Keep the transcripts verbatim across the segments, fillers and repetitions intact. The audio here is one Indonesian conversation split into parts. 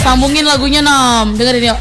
sambungin lagunya Nom. Dengerin yuk.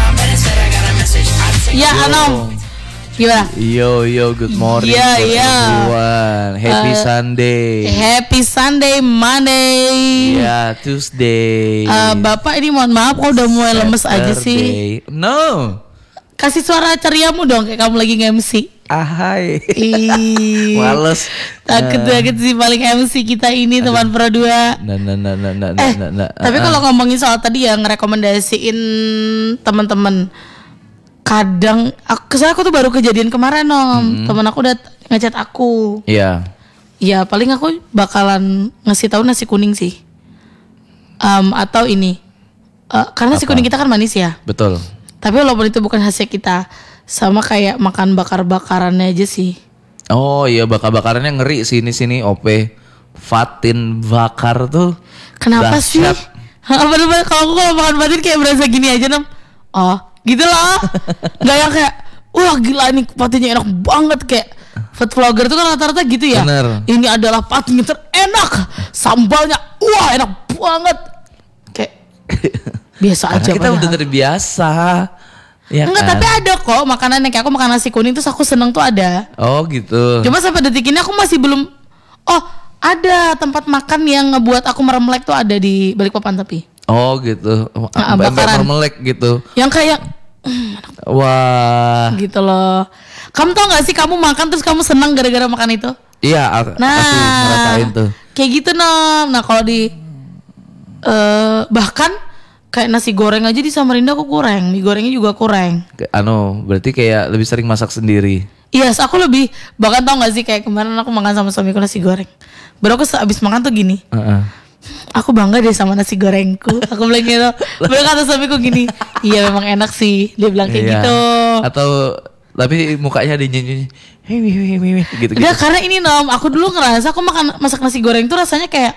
Ya Nom. Gimana? Yo yo, good morning Iya, for iya. everyone. Happy Uh, Sunday. Happy Sunday, Monday. Ya, Tuesday. Uh, Bapak ini mohon maaf, kok udah mulai lemes aja sih. Saturday. No. Kasih suara ceriamu dong, kayak kamu lagi nge-M C. Ahai. Ih, Males. takut banget sih paling M C kita ini teman Pro dua. Nah, nah, nah, nah, nah, Eh, nah, nah, tapi uh, kalau ngomongin soal tadi ya ngerekomendasiin teman-teman, kadang aku, saya aku tuh baru kejadian kemarin Om, Hmm. teman aku udah ngechat aku. Iya. Ya paling aku bakalan ngasih tahu nasi kuning sih. Um, atau ini, uh, karena nasi Apa? kuning kita kan manis ya. Betul. Tapi walaupun itu bukan hasil kita, sama kayak makan bakar-bakarannya aja sih. Oh iya, bakar-bakarannya ngeri sini sini O P. Fatin bakar tuh. Kenapa sih? dahsyat. Bener-bener kalau aku kalau makan batin kayak berasa gini aja Nom. Oh gitu loh. Gak yang kayak wah gila ini patinya enak banget. Kayak food vlogger tuh kan rata-rata gitu ya. Bener. Ini adalah patinya terenak, sambalnya wah enak banget. Kayak biasa Karena aja kita padahal. udah terbiasa. Ya Enggak, kan? tapi ada kok makanan yang kayak aku makan nasi kuning terus aku seneng tuh ada. Oh gitu. Cuma sampai detik ini aku masih belum. Oh ada tempat makan yang ngebuat aku meremlek tuh ada di Balikpapan tapi. Oh gitu. Nah, Mbak bakaran. melek gitu. Yang kayak Wah. gitu loh. Kamu tau gak sih kamu makan terus kamu senang gara-gara makan itu? Iya, aku Nah, aku ngerasain tuh. kayak gitu Nom. Nah kalau di eh bahkan kayak nasi goreng aja di Samarinda aku kurang, mie gorengnya juga kurang. Ke- Anu, berarti kayak lebih sering masak sendiri. Iya, yes, aku lebih bahkan tau gak sih kayak kemarin aku makan sama suamiku nasi goreng. Baru aku abis makan tuh gini. Heeh. Aku bangga deh sama nasi gorengku. Aku bilang gitu. Baru kata suamiku gini. Iya memang enak sih. Dia bilang kayak Iya. gitu. Atau tapi mukanya di nyanyi gitu gitu. Udah karena ini Nom, aku dulu ngerasa aku makan masak nasi goreng tuh rasanya kayak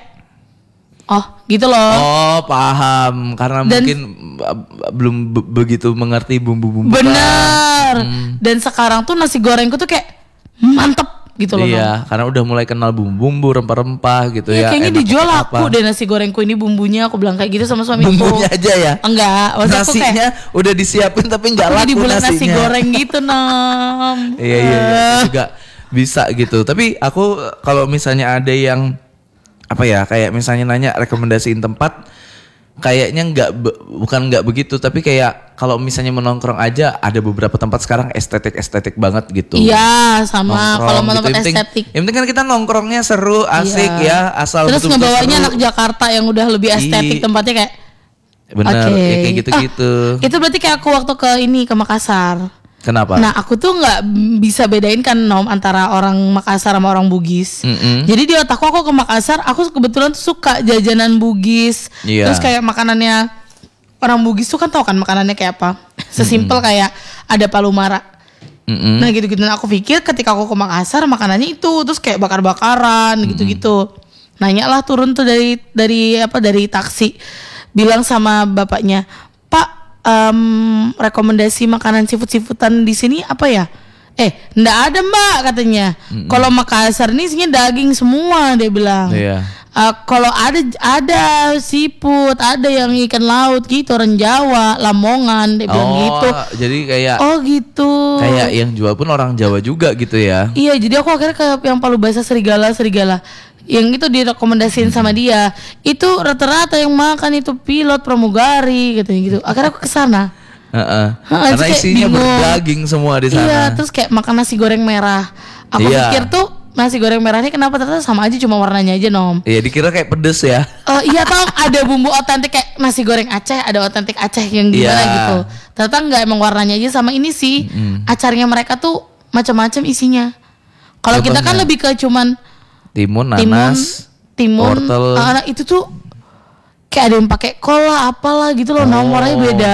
oh gitu loh. Oh, paham. Karena Dan- mungkin uh, belum be- begitu mengerti bumbu-bumbu. Bener. Hmm. Dan sekarang tuh nasi gorengku tuh kayak mantep gitu loh. Nom. Iya, karena udah mulai kenal bumbu-bumbu, rempah-rempah gitu Iya, ya. kayaknya enak dijual pakai aku apa. deh nasi gorengku ini bumbunya. Aku bilang kayak gitu sama suamiku. Bumbunya aja ya. Enggak, maksud aku kayak Nasinya udah disiapin tapi nggak aku laku dibulat nasinya. nasi goreng gitu Nom. Iya iya, iya. Aku juga bisa gitu. Tapi aku kalau misalnya ada yang apa ya, kayak misalnya nanya rekomendasiin tempat, kayaknya nggak be- bukan nggak begitu, tapi kayak kalau misalnya menongkrong aja ada beberapa tempat sekarang estetik estetik banget gitu. Iya sama Nongkrong kalau mau gitu. tempat Yang penting- estetik. Yang penting kan kita nongkrongnya seru, asik Iya. ya, asal Terus betul-betul ngebawanya seru. anak Jakarta yang udah lebih estetik Ih. tempatnya kayak Bener, oke. ya kayak gitu-gitu. Ah, itu berarti kayak aku waktu ke ini ke Makassar. Kenapa? Nah aku tuh nggak bisa bedain kan Nom antara orang Makassar sama orang Bugis. Mm-mm. Jadi di otakku aku ke Makassar, aku kebetulan tuh suka jajanan Bugis. Iya. Terus kayak makanannya orang Bugis tuh kan tau kan makanannya kayak apa. Sesimpel kayak ada palu mara. Mm-mm. Nah gitu-gitu. Nah aku pikir ketika aku ke Makassar makanannya itu terus kayak bakar-bakaran gitu-gitu. Nanya lah turun tuh dari dari apa dari taksi, bilang sama bapaknya, Pak, em, rekomendasi makanan seafood-seafoodan di sini apa ya? Eh, ndak ada Mbak katanya. Kalau Makassar ini isinya daging semua dia bilang. Iya. Eh, kalau ada ada seafood, ada yang ikan laut gitu, orang Jawa, Lamongan dia bilang Oh, gitu. jadi kayak Oh gitu. kayak yang jual pun orang Jawa juga gitu ya. Iya, jadi aku akhirnya ke yang Palu Basah serigala serigala. Yang itu direkomendasiin sama dia. Itu rata-rata yang makan itu pilot pramugari katanya gitu. Akhirnya aku ke sana. Heeh. Heeh, Karena terus kayak isinya bingung. berdaging semua di sana. Iya, terus kayak makan nasi goreng merah. Aku Iya. pikir tuh nasi goreng merahnya kenapa ternyata sama aja cuma warnanya aja Nom. Iya, dikira kayak pedes ya. Eh, iya tau ada bumbu otentik kayak nasi goreng Aceh, ada otentik Aceh yang gimana Iya. gitu. Ternyata enggak, emang warnanya aja sama ini sih. Acarnya mereka tuh macam-macam isinya. Kalau kita kan Contohnya? lebih ke cuman Timun, timun, nanas, timun, wortel. ah, nah, itu tuh kayak ada yang pakai kol lah, apalah gitu loh, nomornya Oh. beda.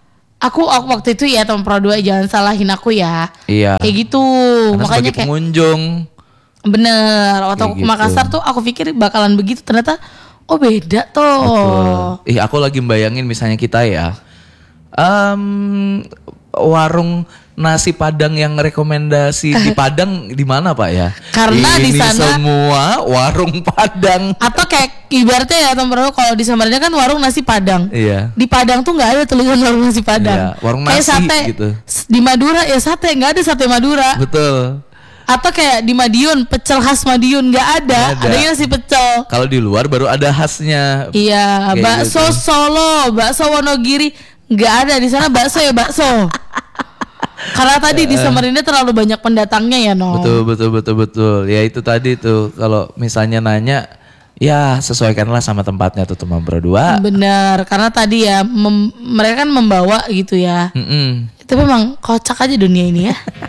Aku, aku waktu itu ya teman Pro dua jangan salahin aku ya. Iya. Kayak gitu. Karena Makanya sebagai kayak pengunjung. bener waktu Kayak aku ke gitu. Makassar tuh aku pikir bakalan begitu, ternyata oh beda tuh. Betul. Ih, aku lagi bayangin misalnya kita ya. Em warung nasi Padang yang rekomendasi di Padang di mana Pak ya? Karena di Ini sana- semua warung Padang. Atau kayak ibaratnya ya teman-teman, kalau di Samarinda kan warung nasi Padang. Iya. Di Padang tuh nggak ada tulisan warung nasi Padang. Iya, warung kayak nasi sate gitu. S- Di Madura ya sate, nggak ada sate Madura. Betul. Atau kayak di Madiun pecel khas Madiun nggak ada, Nggak ada. adanya nasi pecel. Kalau di luar baru ada khasnya. Iya, Kayak bakso gitu. Solo, bakso Wonogiri nggak ada di sana, bakso ya bakso. Karena tadi di Samarinda terlalu banyak pendatangnya ya, no. Betul betul betul betul. Ya itu tadi tuh kalau misalnya nanya ya sesuaikanlah sama tempatnya tuh teman berdua. Bener, karena tadi ya mem- mereka kan membawa gitu ya. Mm-mm. Tapi memang kocak aja dunia ini ya.